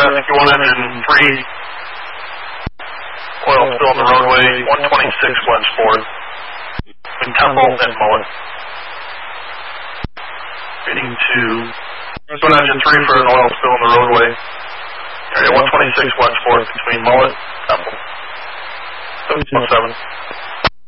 Q1 engine 3. Oil spill on the roadway, 126 west forward. Between Temple and Mullet. Heading to Q1 engine 3 for an oil spill on the roadway. Area 126 west forward between Mullet and Temple. 7.7.